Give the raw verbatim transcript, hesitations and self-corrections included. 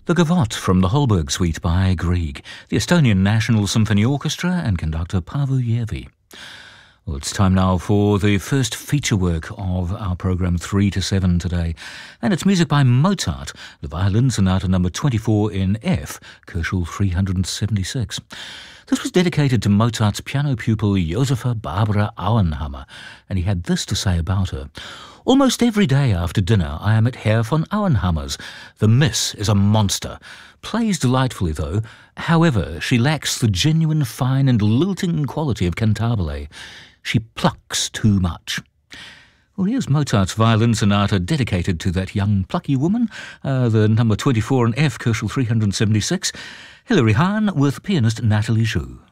The Gavotte from the Holberg Suite by Grieg, the Estonian National Symphony Orchestra and conductor Paavo Järvi. Well, it's time now for the first feature work of our programme three to seven today, and it's music by Mozart, the Violin Sonata number twenty-four in F, Koschel three hundred seventy-six. This was dedicated to Mozart's piano pupil Josepha Barbara Auenhammer, and he had this to say about her. Almost every day after dinner I am at Herr von Auenhammer's. The miss is a monster. Plays delightfully though. However, she lacks the genuine fine and lilting quality of cantabile. She plucks too much. Well, here's Mozart's Violin Sonata dedicated to that young plucky woman, uh, the number twenty-four in F, Koschel three hundred seventy-six, Hilary Hahn with pianist Nathalie Zhu.